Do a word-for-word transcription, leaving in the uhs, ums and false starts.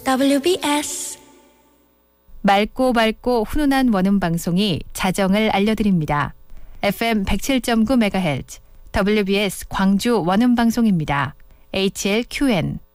더블유비에스 맑고 맑고 훈훈한 원음 방송이 자정을 알려드립니다. 에프엠 백칠 점 구 메가헤르츠 더블유비에스 광주 원음 방송입니다. 에이치엘큐엔